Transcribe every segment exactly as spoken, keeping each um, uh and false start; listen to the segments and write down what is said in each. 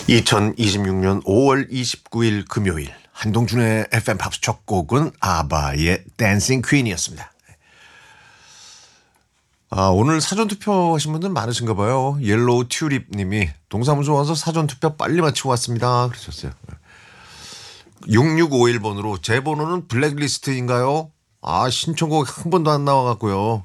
이천이십육 년 오월 이십구일 금요일 한동준의 에프엠 팝스 첫 곡은 아바의 댄싱 퀸이었습니다. 아, 오늘 사전투표 하신 분들 많으신가 봐요. 옐로우 튤립 님이 동사무소 와서 사전투표 빨리 마치고 왔습니다 그러셨어요. 육육오일 번으로 제 번호는 블랙리스트인가요? 아, 신청곡 한 번도 안 나와갖고요.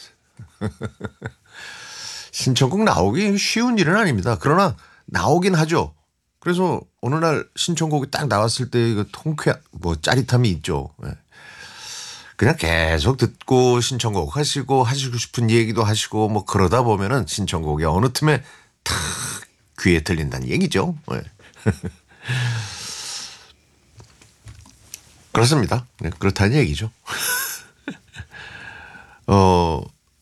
신청곡 나오기 쉬운 일은 아닙니다. 그러나 나오긴 하죠. 그래서 어느 날 신청곡이 딱 나왔을 때 그 통쾌 뭐 짜릿함이 있죠. 그냥 계속 듣고 신청곡 하시고 하시고 싶은 얘기도 하시고 뭐 그러다 보면은 신청곡이 어느 틈에 탁 귀에 들린다는 얘기죠. 그렇습니다. 네, 그렇다는 얘기죠. 어,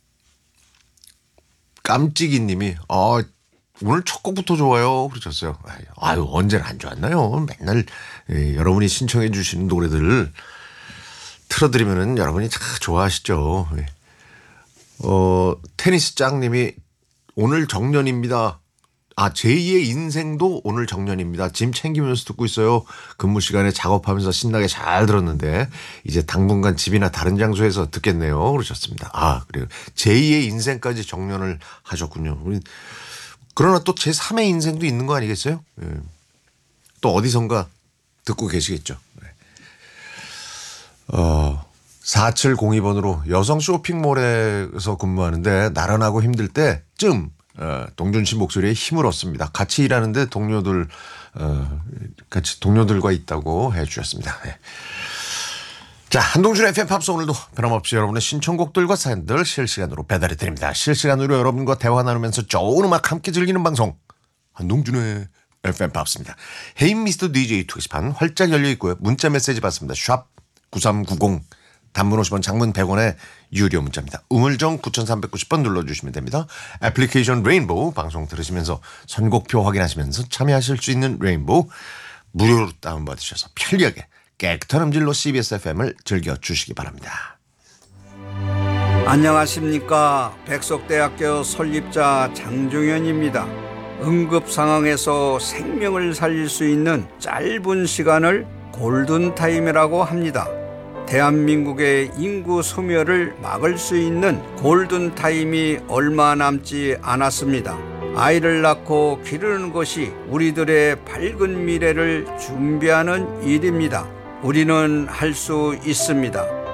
깜찍이 님이, 아, 오늘 첫 곡부터 좋아요. 그러셨어요. 아유, 언제나 안 좋았나요? 맨날 예, 여러분이 신청해 주시는 노래들을 틀어드리면은 여러분이 참 좋아하시죠. 예. 어, 테니스 짱 님이 오늘 정년입니다. 아, 제이의 인생도 오늘 정년입니다. 짐 챙기면서 듣고 있어요. 근무 시간에 작업하면서 신나게 잘 들었는데 이제 당분간 집이나 다른 장소에서 듣겠네요. 그러셨습니다. 아, 그래요. 제이의 인생까지 정년을 하셨군요. 그러나 또 제삼의 인생도 있는 거 아니겠어요? 예. 또 어디선가 듣고 계시겠죠. 네. 어, 사칠공이 번으로 여성 쇼핑몰에서 근무하는데 나른하고 힘들 때쯤 어, 동준 씨 목소리에 힘을 얻습니다. 같이 일하는데 동료들 어, 같이 동료들과 있다고 해 주셨습니다. 네. 자, 한동준의 에프엠 팝스 오늘도 변함없이 여러분의 신청곡들과 사연들 실시간으로 배달해 드립니다. 실시간으로 여러분과 대화 나누면서 좋은 음악 함께 즐기는 방송 한동준의 에프엠 팝스입니다. 헤이 미스터 디제이 투게시판 활짝 열려 있고요. 문자 메시지 받습니다. 샵 구삼구공 단문 오십 원 장문 백 원의 유료 문자입니다. 우물정 구삼구공 번 눌러주시면 됩니다. 애플리케이션 레인보우 방송 들으시면서 선곡표 확인하시면서 참여하실 수 있는 레인보우 무료로 다운받으셔서 편리하게 깨끗한 음질로 씨비에스 에프엠을 즐겨주시기 바랍니다. 안녕하십니까. 백석대학교 설립자 장종현입니다. 응급 상황에서 생명을 살릴 수 있는 짧은 시간을 골든타임이라고 합니다. 대한민국의 인구 소멸을 막을 수 있는 골든타임이 얼마 남지 않았습니다. 아이를 낳고 기르는 것이 우리들의 밝은 미래를 준비하는 일입니다. 우리는 할 수 있습니다.